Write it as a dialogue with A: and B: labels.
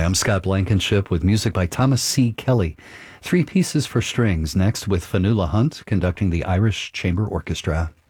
A: Hi, I'm Scott Blankenship with music by Thomas C. Kelly. Three pieces for strings, next with Fanula Hunt conducting the Irish Chamber Orchestra.